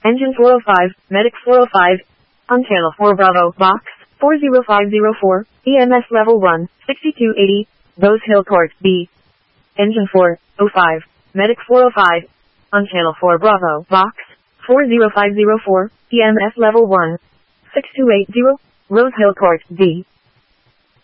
Engine 405, Medic 405. On channel 4 Bravo, box 40504, EMS level 1, 6280, Rose Hill Court, B. Engine 405, Medic 405. On channel 4 Bravo, box 40504, EMS level 1, 6280, Rose Hill Court, D.